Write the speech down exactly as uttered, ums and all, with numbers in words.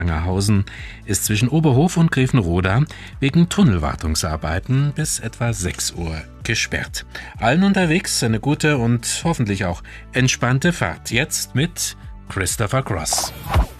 Langerhausen ist zwischen Oberhof und Grevenroda wegen Tunnelwartungsarbeiten bis etwa sechs Uhr gesperrt. Allen unterwegs eine gute und hoffentlich auch entspannte Fahrt. Jetzt mit Christopher Cross.